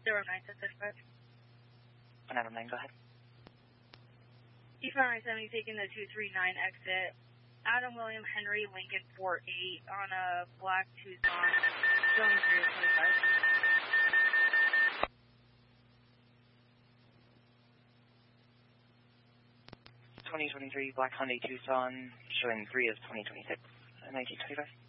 965. Adam 9, go ahead. E5 70 taking the 239 exit. Adam William Henry Lincoln 48 on a black Tucson, showing 325. 2023 black Hyundai Tucson, showing 3 of 2026, 1925.